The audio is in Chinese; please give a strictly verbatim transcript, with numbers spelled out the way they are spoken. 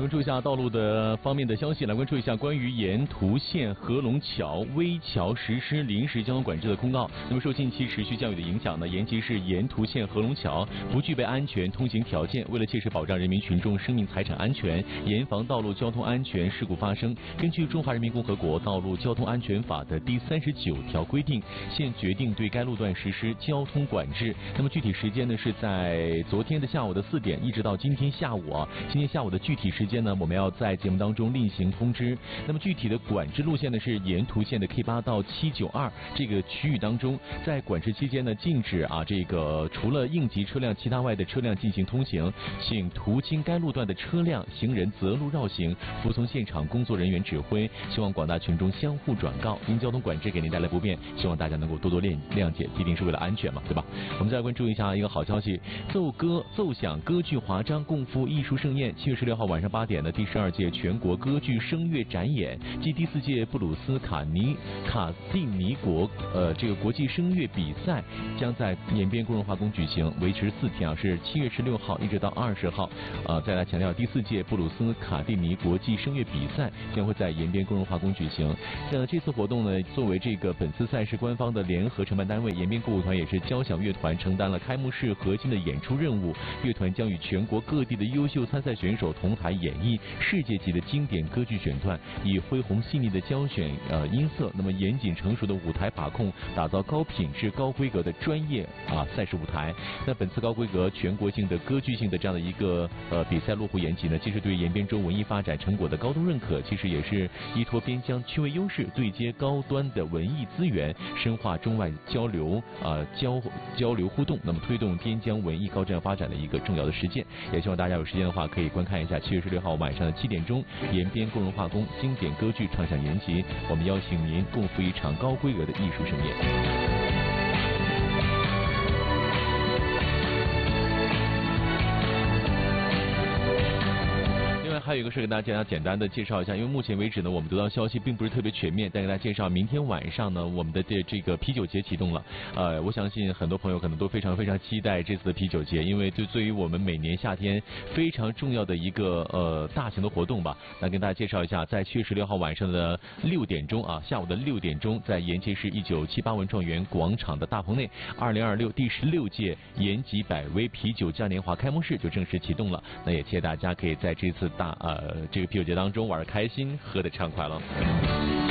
关注一下道路的方面的消息，来关注一下关于沿图县合龙桥危桥实施临时交通管制的公告。那么受近期持续降雨的影响呢，延吉市沿图县合龙桥不具备安全通行条件，为了切实保障人民群众生命财产安全，严防道路交通安全事故发生，根据《中华人民共和国道路交通安全法》的第三十九条规定，现决定对该路段实施交通管制。那么具体时间呢，是在昨天的下午的四点，一直到今天下午啊。今天下午的具体时间呢，我们要在节目当中另行通知。那么具体的管制路线呢，是沿图县的 K 八到七九二这个区域当中，在管制期间呢，禁止啊这个除了应急车辆其他外的车辆进行通行，请途经该路段的车辆、行人择路绕行，服从现场工作人员指挥。希望广大群众相互转告，因交通管制给您带来不便，希望大家能够多多谅谅解，必定是为了安全嘛，对吧？我们再来关注一下一个好消息，奏歌奏响歌剧华章共赴艺术盛宴，七月十六号晚上八点的第十二届全国歌剧声乐展演暨第四届布鲁斯卡尼卡蒂尼国呃这个国际声乐比赛将在延边工人化宫举行，维持四天啊，是七月十六号一直到二十号。呃，再来强调，第四届布鲁斯卡蒂尼国际声乐比赛将会在延边工人化宫举行。呃，这次活动呢，作为这个本次赛事官方的联合承办单位，延边歌舞团也是交响乐团承担了开幕式核心的演出任务。乐团将与全国各地的优秀参赛选手同台演绎世界级的经典歌剧选段，以恢宏细腻的交选呃音色，那么严谨成熟的舞台把控，打造高品质、高规格的专业啊赛事舞台。那本次高规格、全国性的歌剧性的这样的一个呃比赛落户延吉呢，既是对延边州文艺发展成果的高度认可，其实也是依托边疆区位优势，对接高端的文艺资源，深化中外交流啊、呃、交交流互动，那么推动边疆文艺高质量发展的一个重要的实践。也希望大家有时间的话可以观看一下七月十六号晚上的七点钟，延边工人化宫经典歌剧唱响延吉，我们邀请您共赴一场高规格的艺术盛宴。还有一个是给大家简单的介绍一下，因为目前为止呢，我们得到消息并不是特别全面，但给大家介绍，明天晚上呢，我们的这这个啤酒节启动了。呃，我相信很多朋友可能都非常非常期待这次的啤酒节，因为对对于我们每年夏天非常重要的一个呃大型的活动吧。来跟大家介绍一下，在七月十六号晚上的六点钟啊，下午的六点钟，在延吉市一九七八文创园广场的大棚内，二零二六第十六届延吉百威啤酒嘉年华开幕式就正式启动了。那也期待大家可以在这次大呃，这个啤酒节当中玩得开心，喝得畅快了。